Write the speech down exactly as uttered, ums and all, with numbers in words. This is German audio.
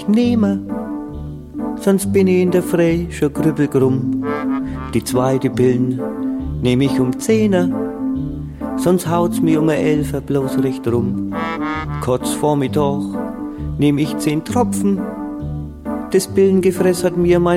nehme, sonst bin ich in der Früh schon grübelgrumm. Die zweite Pillen nehm ich um Zehner, sonst haut's mir um elf bloß recht rum. Kurz vor Mittag nehm ich zehn Tropfen, das Pillengefress hat mir mein